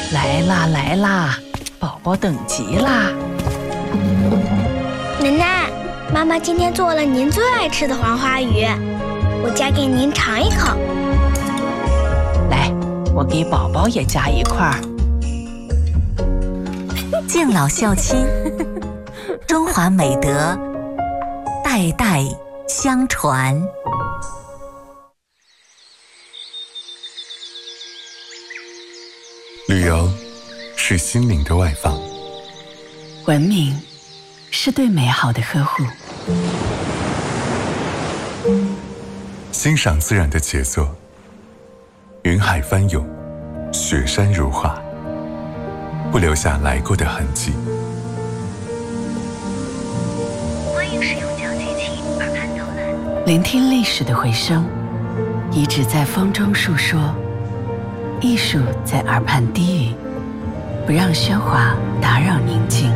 来啦来啦，宝宝等急啦！ 奶奶，妈妈今天做了您最爱吃的黄花鱼，我夹给您尝一口。 来，我给宝宝也夹一块儿。 敬老孝亲，中华美德代代相传。 旅游是心灵的外放， 文明是对美好的呵护， 欣赏自然的杰作，云海翻涌，雪山如画，不留下来过的痕迹。 欢迎使用讲解器耳畔导览， 聆听历史的回声，遗址在风中述说，艺术在耳畔低语，不让喧哗打扰宁静。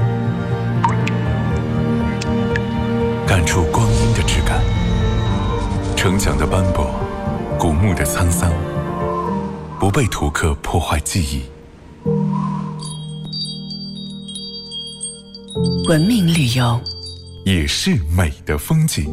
感触光阴的质感，城墙的斑驳，古墓的沧桑，不被图刻破坏记忆。 文明旅游也是美的风景。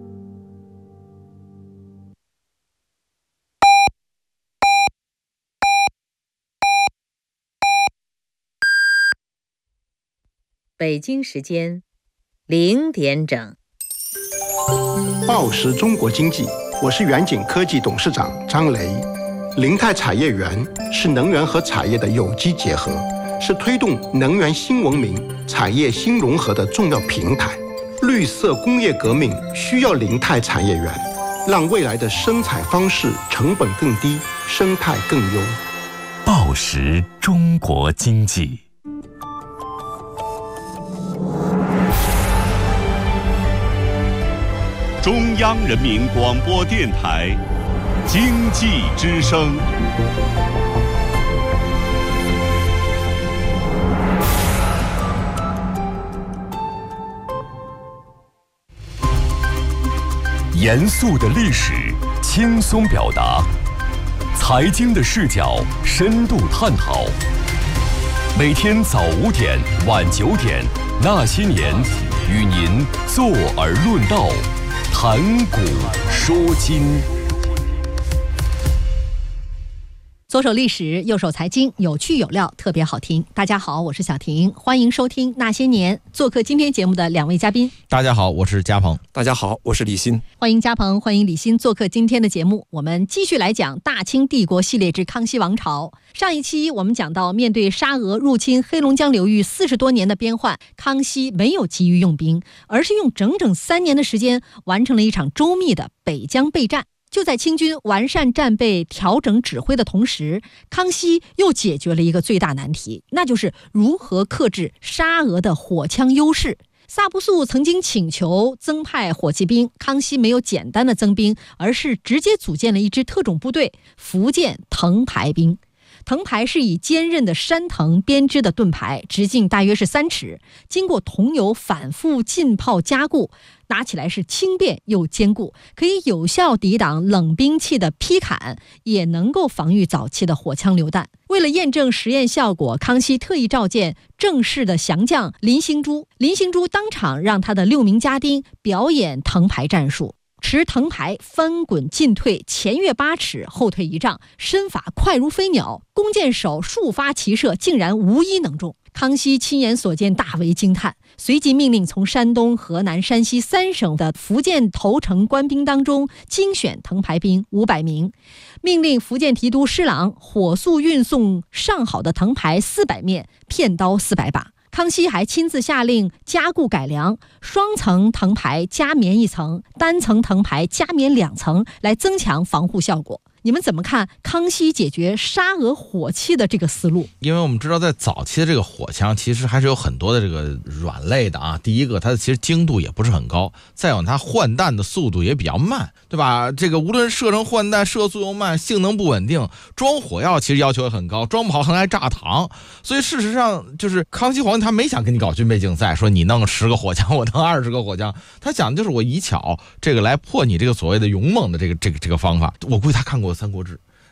北京时间0点整。 报时中国经济，我是远景科技董事长张雷。林泰产业园是能源和产业的有机结合，是推动能源新文明、产业新融合的重要平台。绿色工业革命需要林泰产业园，让未来的生产方式成本更低，生态更优。 报时中国经济。 中央人民广播电台经济之声。 严肃的历史，轻松表达；财经的视角，深度探讨。每天早5点、晚9点，那些年，与您坐而论道。谈古说今， 左手历史，右手财经，有趣有料，特别好听。大家好，我是小婷，欢迎收听那些年。做客今天节目的2位嘉宾， 大家好，我是嘉鹏。 大家好，我是李欣。 欢迎嘉鹏，欢迎李欣做客今天的节目。我们继续来讲大清帝国系列之康熙王朝。上一期我们讲到，面对沙俄入侵黑龙江流域40多年的边患，康熙没有急于用兵，而是用整整3年的时间完成了一场周密的北疆备战。就在清军完善战备、调整指挥的同时，康熙又解决了一个最大难题，那就是如何克制沙俄的火枪优势。萨布素曾经请求增派火骑兵，康熙没有简单的增兵，而是直接组建了一支特种部队——福建藤牌兵。藤牌是以坚韧的山藤编织的盾牌，直径大约是3尺，经过桐油反复浸泡加固，拿起来是轻便又坚固，可以有效抵挡冷兵器的劈砍，也能够防御早期的火枪榴弹。为了验证实验效果，康熙特意召见正式的降将林兴珠。林兴珠当场让他的6名家丁表演藤牌战术，持藤牌翻滚进退，前跃8尺，后退1丈，身法快如飞鸟，弓箭手数发齐射，竟然无一能中。康熙亲眼所见，大为惊叹，随即命令从山东、河南、山西3省的福建投诚官兵当中精选藤牌兵500名，命令福建提督施琅火速运送上好的藤牌400面，片刀400把。康熙还亲自下令加固改良，双层藤牌加棉1层，单层藤牌加棉2层，来增强防护效果。你们怎么看康熙解决沙俄火器的这个思路？ 因为我们知道在早期的这个火枪其实还是有很多的这个软肋的啊。第一个，它其实精度也不是很高，再有它换弹的速度也比较慢，对吧？这个无论射程换弹，射速又慢，性能不稳定，装火药其实要求也很高，装不好还爱炸膛。所以事实上就是康熙皇帝他没想跟你搞军备竞赛，说你弄10个火枪，我弄20个火枪，他讲的就是我以巧这个来破你这个所谓的勇猛的这个方法。我估计他看过《三国志》，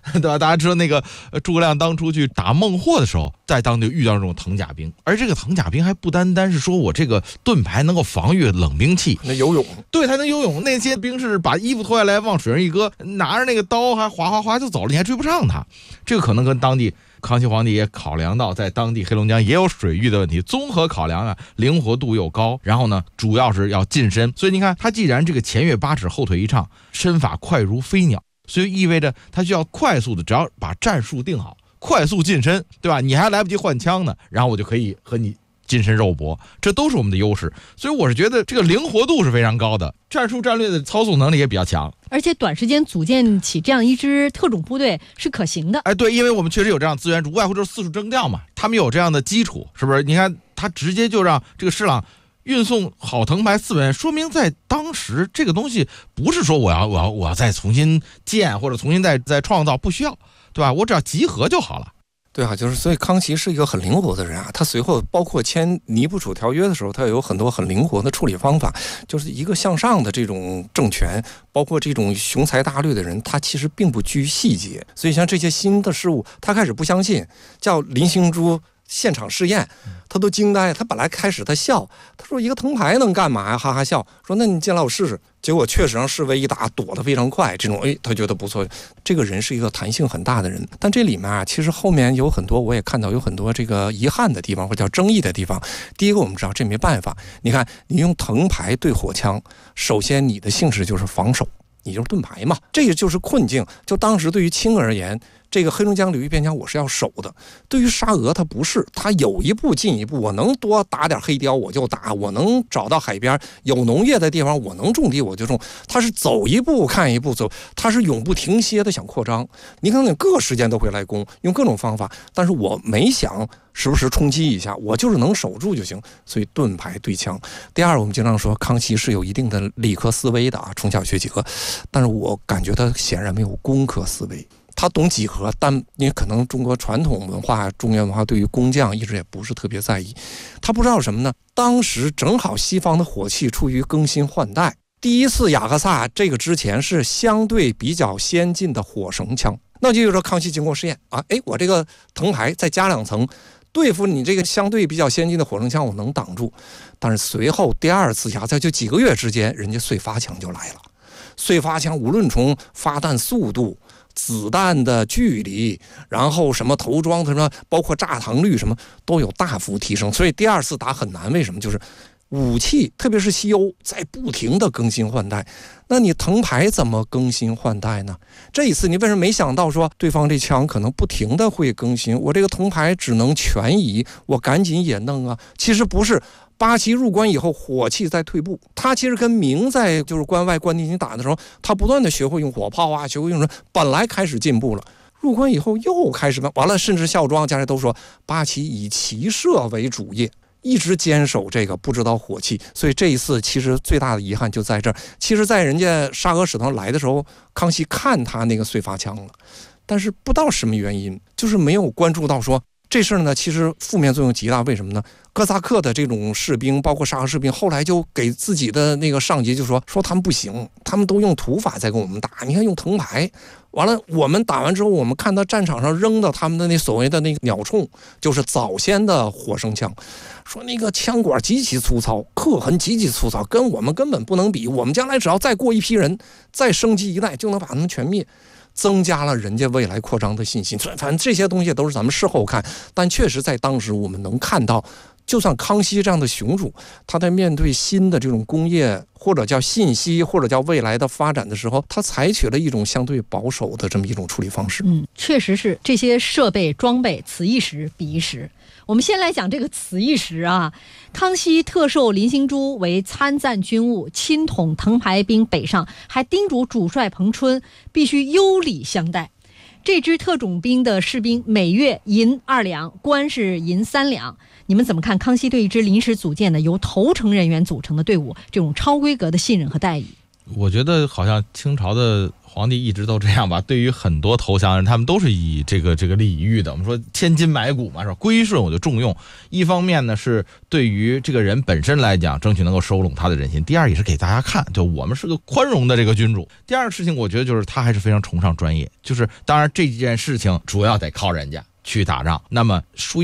对吧？大家知道那个诸葛亮当初去打孟获的时候，在当地遇到这种藤甲兵，而这个藤甲兵还不单单是说我这个盾牌能够防御冷兵器， 那游泳， 对，他能游泳。那些兵士把衣服脱下来往水上一搁，拿着那个刀还哗就走了，你还追不上他。这个可能跟当地康熙皇帝也考量到，在当地黑龙江也有水域的问题，综合考量啊，灵活度又高，然后呢，主要是要近身。所以你看，他既然这个前跃8尺，后退1丈，身法快如飞鸟。所以意味着他需要快速的，只要把战术定好，快速近身，对吧？你还来不及换枪呢，然后我就可以和你近身肉搏，这都是我们的优势。所以我是觉得这个灵活度是非常高的，战术战略的操纵能力也比较强， 而且短时间组建起这样一支特种部队是可行的。 对，因为我们确实有这样资源，无外乎就是四处征调嘛，他们有这样的基础，是不是？你看他直接就让这个施琅运送好藤牌400，说明在当时这个东西不是说我要再重新建或者重新再创造，不需要，对吧？我只要集合就好了。 对啊，就是所以康熙是一个很灵活的人啊。他随后包括签尼布楚条约的时候，他有很多很灵活的处理方法。就是一个向上的这种政权，包括这种雄才大略的人，他其实并不拘细节。所以像这些新的事物，他开始不相信，叫林兴珠现场试验，他都惊呆。他本来开始他笑，他说一个藤牌能干嘛呀？哈哈笑，说那你进来我试试。结果确实让侍卫一打，躲得非常快。这种他觉得不错。这个人是一个弹性很大的人，但这里面啊，其实后面有很多，我也看到有很多这个遗憾的地方，或者叫争议的地方。第一个，我们知道这没办法。你看，你用藤牌对火枪，首先你的性质就是防守，你就是盾牌嘛，这个就是困境。就当时对于清而言，这个黑龙江流域边疆我是要守的。对于沙俄，他不是，他有一步进一步，我能多打点黑雕我就打，我能找到海边有农业的地方我能种地我就种，他是走一步看一步走，他是永不停歇的想扩张。你看各个时间都会来攻，用各种方法，但是我没想时不时冲击一下，我就是能守住就行。所以盾牌对枪。第二，我们经常说康熙是有一定的理科思维的啊，从小学几何，但是我感觉他显然没有工科思维。他懂几何，但因为可能中国传统文化、中原文化对于工匠一直也不是特别在意。他不知道什么呢？当时正好西方的火器处于更新换代，第一次雅克萨这个之前是相对比较先进的火绳枪，那就是说康熙经过试验啊，我这个藤牌再加2层，对付你这个相对比较先进的火绳枪，我能挡住。但是随后第二次雅克萨就几个月之间，人家燧发枪就来了。燧发枪无论从发弹速度、子弹的距离，然后什么头装什么，包括炸膛率什么都有大幅提升，所以第二次打很难。为什么？就是武器，特别是西欧在不停的更新换代，那你藤牌怎么更新换代呢？这一次你为什么没想到说对方这枪可能不停的会更新，我这个藤牌只能全移，我赶紧也弄啊？其实不是。八旗入关以后，火器在退步。他其实跟明在就是关外关进行打的时候，他不断的学会用火炮啊，学会用什么，本来开始进步了。入关以后又开始完了，甚至孝庄家人都说八旗以骑射为主业，一直坚守这个不知道火器。所以这一次其实最大的遗憾就在这儿。其实，在人家沙俄使团来的时候，康熙看他那个燧发枪了，但是不知道什么原因，就是没有关注到说。这事儿呢，其实负面作用极大。为什么呢？哥萨克的这种士兵，包括沙俄士兵，后来就给自己的那个上级就说他们不行，他们都用土法在跟我们打。你看用藤牌，完了我们打完之后，我们看到战场上扔的他们的那所谓的那个鸟铳，就是早先的火绳枪，说那个枪管极其粗糙，刻痕极其粗糙，跟我们根本不能比。我们将来只要再过一批人，再升级一代，就能把他们全灭。增加了人家未来扩张的信心。反正这些东西都是咱们事后看，但确实在当时我们能看到，就算康熙这样的雄主，他在面对新的这种工业或者叫信息或者叫未来的发展的时候，他采取了一种相对保守的这么一种处理方式。 确实是这些设备装备此一时彼一时。我们先来讲这个此一时啊，康熙特授林兴珠为参赞军务，亲统藤牌兵北上，还叮嘱主帅彭春必须优礼相待。这支特种兵的士兵每月银2两，官是银3两。你们怎么看康熙对一支临时组建的由投诚人员组成的队伍这种超规格的信任和待遇？ 我觉得好像清朝的皇帝一直都这样吧，对于很多投降人，他们都是以这个礼遇的。我们说千金买骨嘛，是吧？归顺我就重用。一方面呢是对于这个人本身来讲，争取能够收拢他的人心；第二也是给大家看，就我们是个宽容的这个君主。第二个事情，我觉得就是他还是非常崇尚专业，就是当然这件事情主要得靠人家去打仗，那么输